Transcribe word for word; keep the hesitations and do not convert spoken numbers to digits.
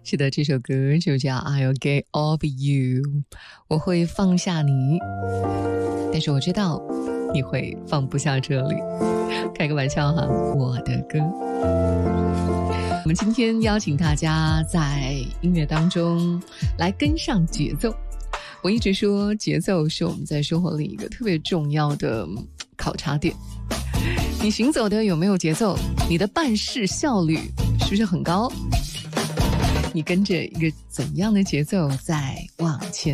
是的，这首歌就叫 I'll Get Over You， 我会放下你，但是我知道你会放不下这里。开个玩笑哈，我的歌。我们今天邀请大家在音乐当中来跟上节奏。我一直说节奏是我们在生活里一个特别重要的考察点。你行走的有没有节奏？你的办事效率是不是很高？你跟着一个怎样的节奏在往前